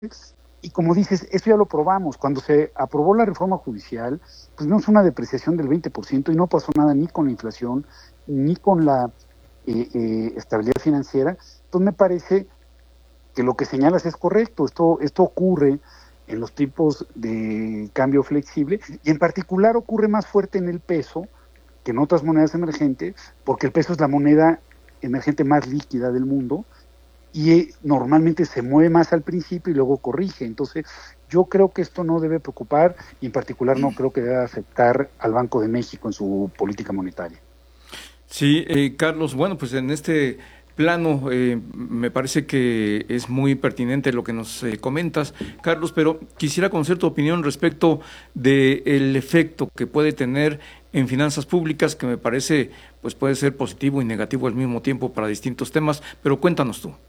Y como dices, eso ya lo probamos. Cuando se aprobó la reforma judicial, pues vimos una depreciación del 20% y no pasó nada ni con la inflación, ni con la estabilidad financiera. Entonces me parece que lo que señalas es correcto. Esto ocurre en los tipos de cambio flexible y en particular ocurre más fuerte en el peso que en otras monedas emergentes, porque el peso es la moneda emergente más líquida del mundo y normalmente se mueve más al principio y luego corrige. Entonces, yo creo que esto no debe preocupar y en particular no creo que deba afectar al Banco de México en su política monetaria. Sí, Carlos, bueno, pues en este plano me parece que es muy pertinente lo que nos comentas, Carlos, pero quisiera conocer tu opinión respecto del efecto que puede tener en finanzas públicas, que me parece pues puede ser positivo y negativo al mismo tiempo para distintos temas, pero cuéntanos tú.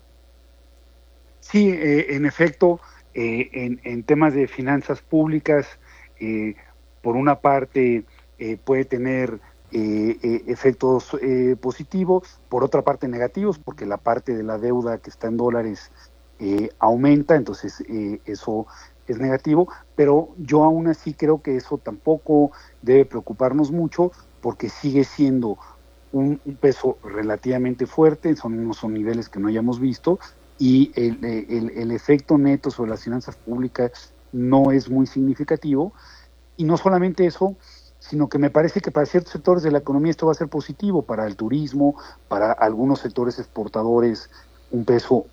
Sí, en efecto, en temas de finanzas públicas, por una parte puede tener efectos positivos, por otra parte negativos, porque la parte de la deuda que está en dólares aumenta, entonces eso es negativo, pero yo aún así creo que eso tampoco debe preocuparnos mucho, porque sigue siendo un peso relativamente fuerte, son niveles que no hayamos visto, y el efecto neto sobre las finanzas públicas no es muy significativo, y no solamente eso, sino que me parece que para ciertos sectores de la economía esto va a ser positivo, para el turismo, para algunos sectores exportadores, un peso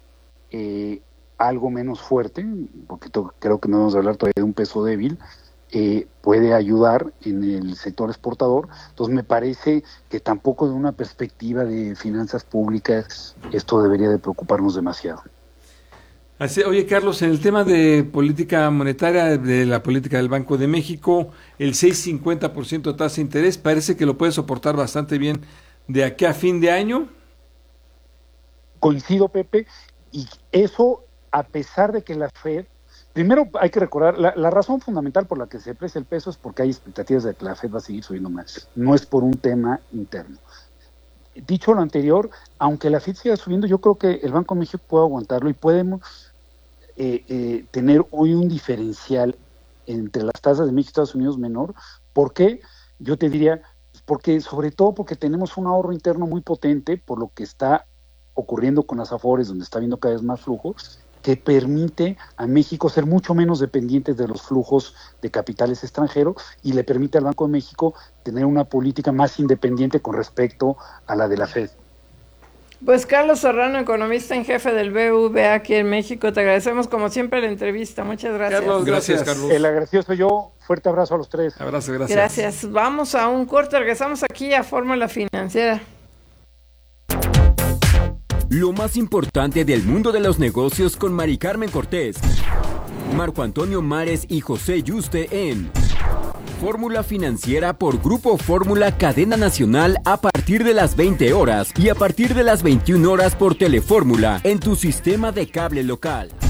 algo menos fuerte, porque creo que no vamos a hablar todavía de un peso débil, puede ayudar en el sector exportador. Entonces me parece que tampoco de una perspectiva de finanzas públicas esto debería de preocuparnos demasiado. Oye, Carlos, en el tema de política monetaria, de la política del Banco de México, el 6.50% de tasa de interés parece que lo puede soportar bastante bien de aquí a fin de año. Coincido, Pepe, y eso a pesar de que la Fed, primero hay que recordar, la razón fundamental por la que se aprecia el peso es porque hay expectativas de que la Fed va a seguir subiendo más, no es por un tema interno. Dicho lo anterior, aunque la Fed siga subiendo, yo creo que el Banco de México puede aguantarlo y podemos tener hoy un diferencial entre las tasas de México y Estados Unidos menor. ¿Por qué? Yo te diría, porque sobre todo porque tenemos un ahorro interno muy potente por lo que está ocurriendo con las Afores, donde está habiendo cada vez más flujos, que permite a México ser mucho menos dependientes de los flujos de capitales extranjeros y le permite al Banco de México tener una política más independiente con respecto a la de la Fed. Pues Carlos Serrano, economista en jefe del BBVA aquí en México, te agradecemos como siempre la entrevista. Muchas gracias. Carlos, gracias, Carlos. El agradecido soy yo. Fuerte abrazo a los tres. Abrazo, gracias. Gracias. Vamos a un corte, regresamos aquí a Fórmula Financiera. Lo más importante del mundo de los negocios con Mari Carmen Cortés, Marco Antonio Mares y José Yuste en Fórmula Financiera por Grupo Fórmula Cadena Nacional a partir de las 20 horas y a partir de las 21 horas por Telefórmula en tu sistema de cable local.